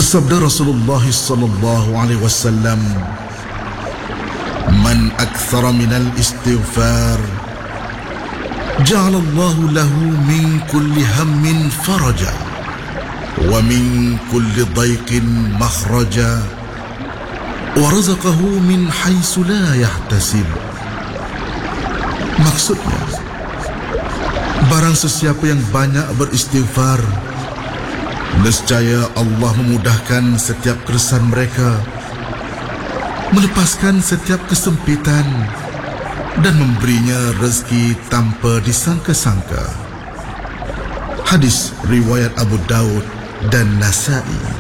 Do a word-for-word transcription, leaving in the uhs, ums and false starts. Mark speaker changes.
Speaker 1: Sabda Rasulullah sallallahu alaihi wasallam, "Man akthara minal istighfar, ja'ala Allahu lahu min kulli hammin faraja, wa min kulli dayqin makhraja, wa razaqahu min haitsu la yahtasib." Maksudnya, barang sesiapa yang banyak beristighfar, nescaya Allah memudahkan setiap keresahan mereka, melepaskan setiap kesempitan, dan memberinya rezeki tanpa disangka-sangka. Hadis riwayat Abu Daud dan Nasa'i.